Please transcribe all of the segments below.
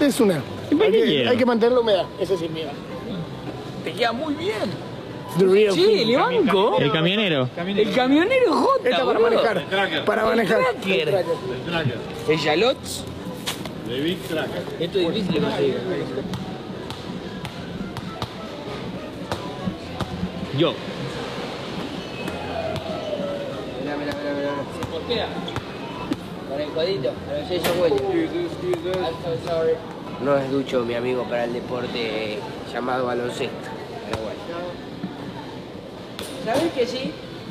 Esta es una. Hay que mantener la humedad, eso sí, mira. Te queda muy bien. Sí, le banco. El camionero. El camionero J. Esta para manejar. Para manejar. El Jalot. De Big Tracker. Esto es difícil de conseguir. Yo. Mirá. Se portea. Con el codito. A ver si ella huele. I'm so sorry. No es ducho, mi amigo, para el deporte llamado baloncesto. Pero bueno. ¿Sabés que sí?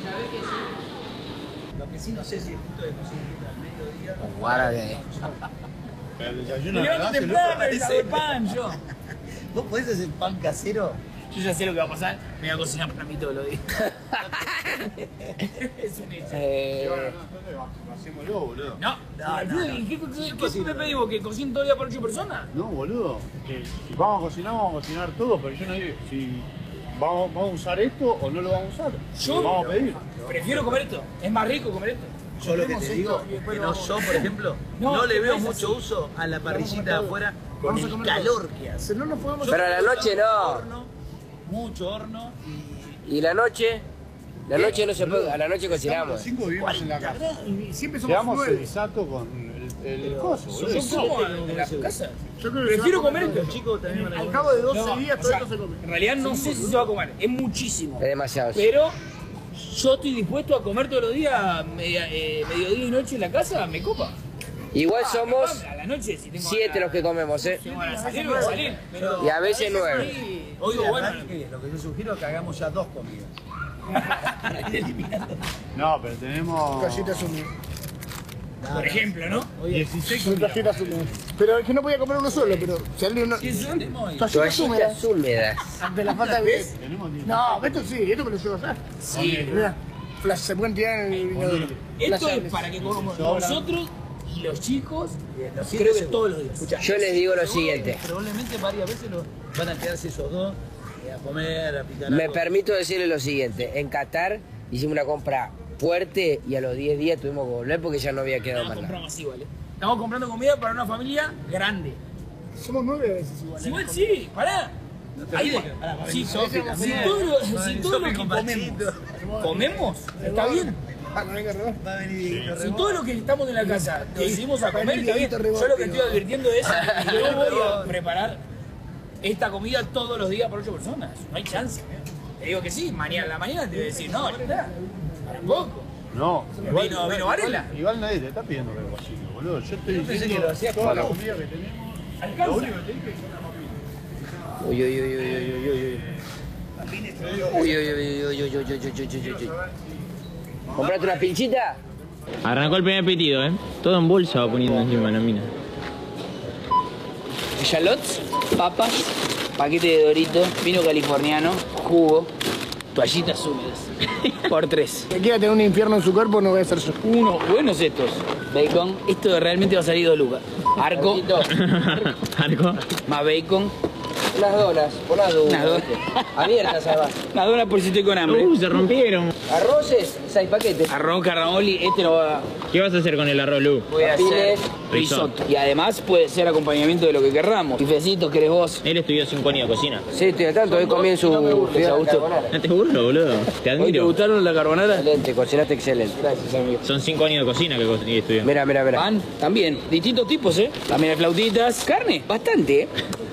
Lo que sí no sé si es justo de conseguir al mediodía. Guarda que... Pero el desayuno Me levanto ¿verdad? temprano y hago pan yo. ¿Vos podés hacer pan casero? Yo ya sé lo que va a pasar. Me voy a cocinar para mí todos los días. Es un hecho. Hacémoslo, boludo. No. ¿Qué me pedís vos? ¿Que cocine todo el día para 8 personas? No, boludo. Que si vamos a cocinar todo, pero yo no digo si vamos a usar esto o no lo vamos a usar. Yo vamos a pedir. prefiero comer esto. Es más rico comer esto. Yo lo que te digo, que no, yo por ejemplo, no le veo mucho uso a la parrillita de afuera con el calor que hace. No nos podemos... Pero a la noche no. Horno, mucho horno ¿Y la noche? La noche no se puede, a la noche cocinamos. 5 vivimos en la casa. Y siempre somos Llevamos 9. el saco con el coso, boludo. ¿Yo como en la casa? Yo creo que Prefiero se va a comer esto. Los chicos también van a Al comer. cabo de 12 No, días o todo sea, esto se come. En realidad no sé si se va a comer, es muchísimo. Es demasiado. Pero yo estoy dispuesto a comer todos los días, mediodía y noche en la casa, me copa. Igual somos A la noche, si tengo 7 ganas- los que comemos, ¿eh? tengo ganas de salir, voy a salir. Pero Y a veces 9. sí, Hoy digo, bueno, lo que yo sugiero es que hagamos ya 2 comidas. Para ir eliminando. No, pero tenemos Cajitas húmedas. por ejemplo, ¿no? 16 Son cajitas húmedas. Pero es que no podía comer uno solo, pero si alguien no... Cajitas húmedas. Toallitas húmedas. Ante la falta de... tenemos No, esto sí, esto me lo llevo allá. Sí. Mira, se pueden tirar en el inodoro. Esto es para que comamos nosotros y los chicos, creo que todos los días. Escuchá, Yo les digo lo siguiente. probablemente varias veces van a quedarse esos dos a comer, a picar. Me algo. permito decirles lo siguiente. En Qatar hicimos una compra fuerte y a los 10 días tuvimos que volver porque ya no había quedado más nada. Compramos así, ¿vale? Estamos comprando comida para una familia grande. Somos 9 veces igual. Igual sí, pará. Ahí va. Si todo lo que comemos, está bien. Va a venir Si todo lo que estamos en la casa decidimos a comer, está bien. Yo lo que estoy advirtiendo es que yo voy a preparar esta comida todos los días para 8 personas. No hay chance. Te digo que sí, mañana en la mañana te voy a decir, no, ya está. Tampoco. No, Vino Varela. igual nadie te está pidiendo que lo cocine, boludo. Yo estoy pensé diciendo que lo hacías toda con la la- comida que tenemos. Lo Alcanza. único que te dije es una papita. Uy, uy, uy, uy, uy, uy, uy. Uy, uy, uy, uy, uy, uy, uy, uy, uy, uy. ¿Compraste una pinchita? Arrancó el primer pitido, Todo en bolsa va poniendo encima la mina. Shallots, papas, paquete de Doritos, vino californiano, jugo, toallitas húmedas. Por 3. Que quiera tener un infierno en su cuerpo no voy a ser yo. Uno, buenos estos. Bacon, esto realmente va a salir 2 lucas. Arco, Arco. más bacon. Unas donas, por las dudas. Unas donas. Abiertas además. Una dona por si estoy con hambre. Se rompieron. Arroces, 6 paquetes. Arroz, carnavoli, este lo voy a, ¿Qué vas a hacer con el arroz, Lu? voy a hacer Papiles, risotto. Y además puede ser acompañamiento de lo que querramos. Bifecitos, ¿querés vos? Él estudió 5 años de cocina. Sí, estoy al tanto, hoy comí en su Augusto. No te burlo, boludo. Te ¿Hoy te admiro. gustaron la carbonara? Excelente, cocinaste excelente. Gracias, amigo. Son 5 años de cocina que estudió. Mira, mira, mira. Pan, también, distintos tipos, También hay flautitas. Carne, bastante,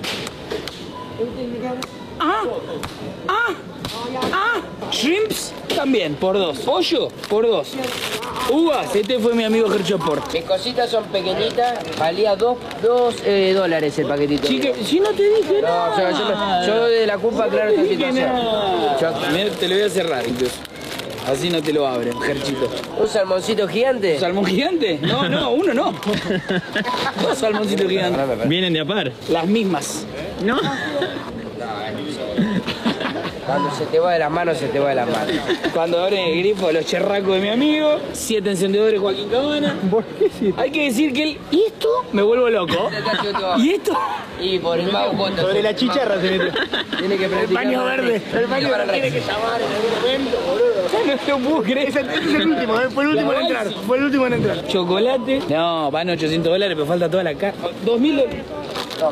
Shrimps, también, por 2. Pollo, por 2. Uvas, este fue mi amigo Herchoport. Mis cositas son pequeñitas, valía $2 el paquetito. Chique, si no te dije No, nada. yo de la culpa, claro, esta Dije situación. nada. Mirá, te lo voy a cerrar incluso. Así no te lo abren, Gerchito. ¿Un salmoncito gigante? ¿Salmón gigante? No, no, uno no. 2 salmoncitos gigantes. Vienen de a par. Las mismas. No. Cuando se te va de las manos, se te va de las manos. Cuando abren el grifo, los cherracos de mi amigo. 7 encendedores Joaquín Cabana. Hay que decir que ¿y esto? Me vuelvo loco. ¿Y esto? Y por el mago foto. Sobre la chicharra se mete. Tiene que El practicar. paño verde. El paño verde tiene que llamar en algún momento, boludo. No puedo creer. Este es el último, fue el último en entrar. Fue el último en entrar. Chocolate. No, van $800, pero falta toda la carne. $2000.